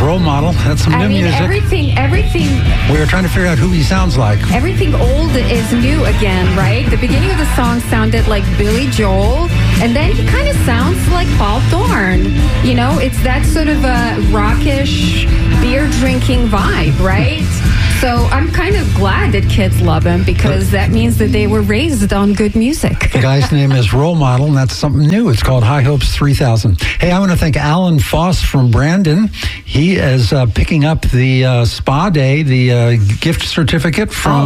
Role Model. That's some new music. Everything. We were trying to figure out who he sounds like. Everything old is new again, right? The beginning of the song sounded like Billy Joel, and then he kind of sounds like Paul Thorne. You know, it's that sort of a rockish, beer-drinking vibe, right? So I'm kind of glad that kids love him, because that means that they were raised on good music. The guy's name is Role Model, and that's something new. It's called High Hopes 3000. Hey, I want to thank Alan Foss from Brandon. He is picking up the spa day, the gift certificate from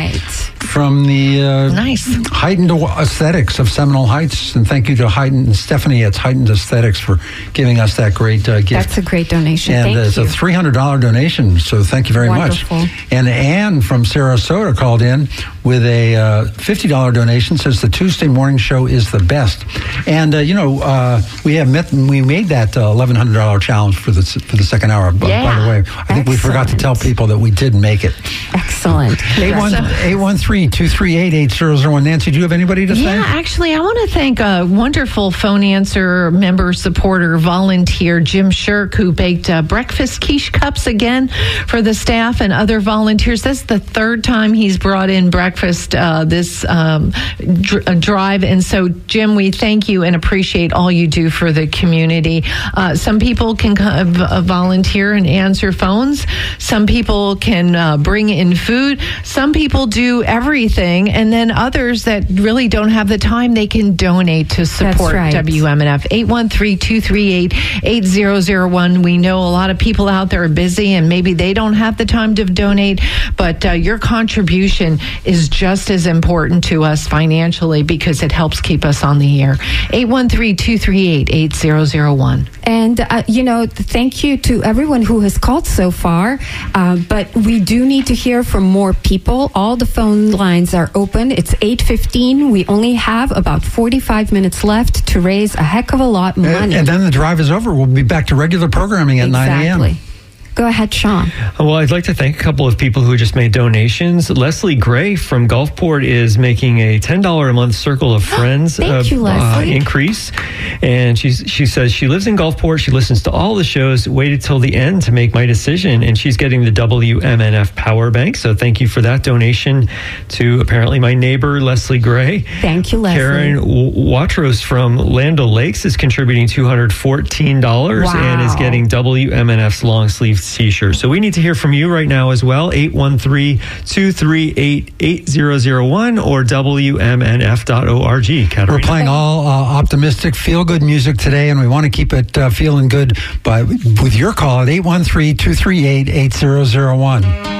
the nice Heightened Aesthetics of Seminole Heights. And thank you to Stephanie at Heightened Aesthetics for giving us that great gift. That's a great donation. And it's a $300 donation, so thank you very Wonderful. much. And Ann from Sarasota called in with a $50 donation, says the Tuesday morning show is the best. And, we made that $1,100 challenge for the second hour. By the way, I think we forgot to tell people that we did make it. Excellent. 813-238-8001. Nancy, do you have anybody to say? Yeah, actually, I want to thank a wonderful phone answer member, supporter, volunteer, Jim Shirk, who baked breakfast quiche cups again for the staff and other volunteers. That's the third time he's brought in breakfast this drive. And so, Jim, we thank you and appreciate all you do for the community. Some people can volunteer and answer phones. Some people can bring in food. Some people do everything. And then others that really don't have the time, they can donate to support WMNF. 813-238-8001. We know a lot of people out there are busy and maybe they don't have the time to donate, but your contribution is just as important to us financially, because it helps keep us on the air. 813-238-8001. And, thank you to everyone who has called so far. But we do need to hear from more people. All the phone lines are open. It's 8:15. We only have about 45 minutes left to raise a heck of a lot of money. And then the drive is over. We'll be back to regular programming at 9 a.m. Go ahead, Sean. Well, I'd like to thank a couple of people who just made donations. Leslie Gray from Gulfport is making a $10 a month Circle of Friends increase. And she says she lives in Gulfport. She listens to all the shows, waited till the end to make my decision, and she's getting the WMNF power bank. So thank you for that donation to apparently my neighbor, Leslie Gray. Thank you, Leslie. Karen Watros from Land O'Lakes is contributing $214 and is getting WMNF's long sleeve t-shirt. So we need to hear from you right now as well. 813-238-8001 or WMNF.org. Katerina. We're playing all optimistic, feel-good music today, and we want to keep it feeling good with your call at 813-238-8001.